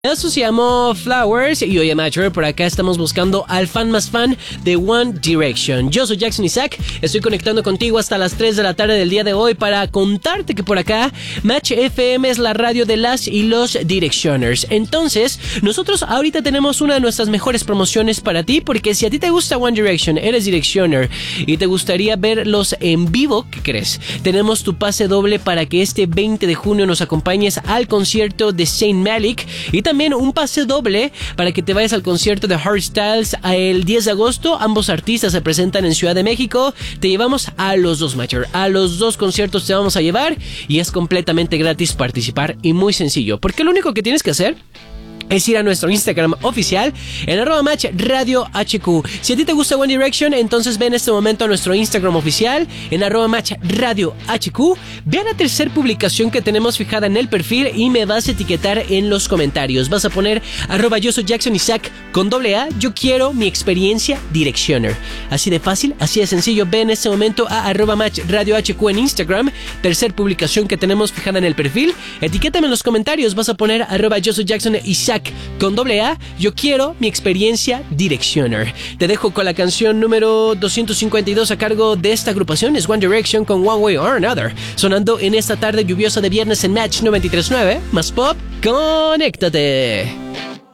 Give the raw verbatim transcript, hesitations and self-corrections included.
Eso se llamó Flowers y hoy en Mature por acá estamos buscando al fan más fan de One Direction. Yo soy Jackson Isaac, estoy conectando contigo hasta las tres de la tarde del día de hoy para contarte que por acá Match F M es la radio de las y los Directioners. Entonces, nosotros ahorita tenemos una de nuestras mejores promociones para ti, porque si a ti te gusta One Direction, eres Directioner y te gustaría verlos en vivo, ¿qué crees? Tenemos tu pase doble para que este veinte de junio nos acompañes al concierto de Zayn Malik y también También un pase doble para que te vayas al concierto de Harry Styles el diez de agosto. Ambos artistas se presentan en Ciudad de México. Te llevamos a los dos, Mature. A los dos conciertos te vamos a llevar y es completamente gratis participar y muy sencillo. Porque lo único que tienes que hacer es ir a nuestro Instagram oficial en arroba match radio hq. Si a ti te gusta One Direction, entonces ve en este momento a nuestro Instagram oficial en arroba match radio hq. Ve a la tercera publicación que tenemos fijada en el perfil y me vas a etiquetar en los comentarios. Vas a poner arroba yo soy Jackson Isaac con doble A. Yo quiero mi experiencia Directioner. Así de fácil, así de sencillo. Ve en este momento a arroba match radio hq en Instagram. Tercer publicación que tenemos fijada en el perfil. Etiquétame en los comentarios. Vas a poner arroba yo soy Jackson Isaac con doble A, yo quiero mi experiencia Directioner. Te dejo con la canción número doscientos cincuenta y dos a cargo de esta agrupación, es One Direction con One Way or Another, sonando en esta tarde lluviosa de viernes en Match noventa y tres punto nueve, más pop, conéctate.